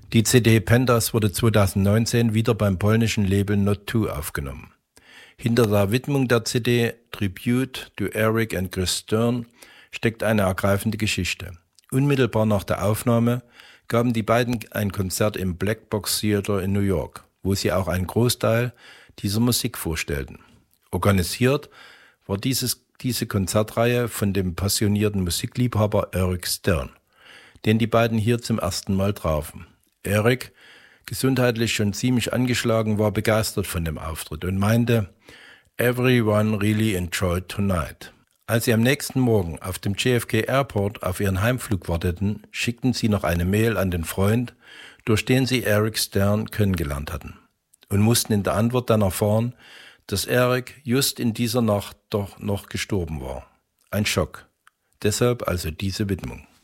Die CD Pandas wurde 2019 wieder beim polnischen Label Not2 aufgenommen. Hinter der Widmung der CD Tribute to Eric and Chris Stern steckt eine ergreifende Geschichte. Unmittelbar nach der Aufnahme gaben die beiden ein Konzert im Black Box Theater in New York, wo sie auch einen Großteil dieser Musik vorstellten. Organisiert war diese Konzertreihe von dem passionierten Musikliebhaber Eric Stern, den die beiden hier zum ersten Mal trafen. Eric, gesundheitlich schon ziemlich angeschlagen, war begeistert von dem Auftritt und meinte, "Everyone really enjoyed tonight." Als sie am nächsten Morgen auf dem JFK Airport auf ihren Heimflug warteten, schickten sie noch eine Mail an den Freund, durch den sie Eric Stern kennengelernt hatten, und mussten in der Antwort dann erfahren, dass Eric just in dieser Nacht doch noch gestorben war. Ein Schock. Deshalb also diese Widmung.